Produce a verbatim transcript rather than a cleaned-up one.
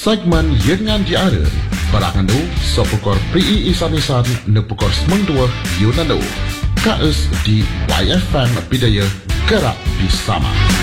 Segmen Yengan Diara Barangandu Sopukor Pri Isan-Isan Nepukor Semengdua Yunandu Kaes di Y F M Bidaya Gerak Bersama.